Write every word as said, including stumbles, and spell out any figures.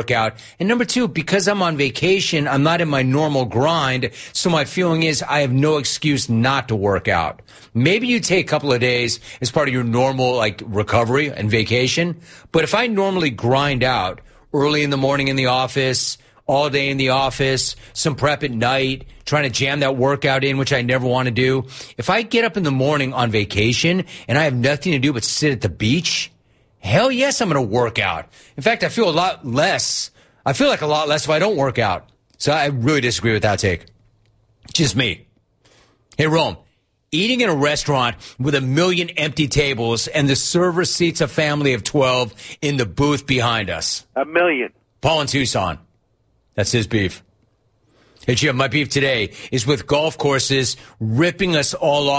work out. And number two, because I'm on vacation, I'm not in my normal grind. So my feeling is I have no excuse not to work out. Maybe you take a couple of days as part of your normal like recovery and vacation. But if I normally grind out early in the morning in the office, all day in the office, some prep at night, trying to jam that workout in, which I never want to do. If I get up in the morning on vacation and I have nothing to do but sit at the beach, hell yes, I'm going to work out. In fact, I feel a lot less. I feel like a lot less if I don't work out. So I really disagree with that take. Just me. Hey, Rome, eating in a restaurant with a million empty tables and the server seats a family of twelve in the booth behind us. A million. Paul in Tucson. That's his beef. Hey, Jim, my beef today is with golf courses ripping us all off.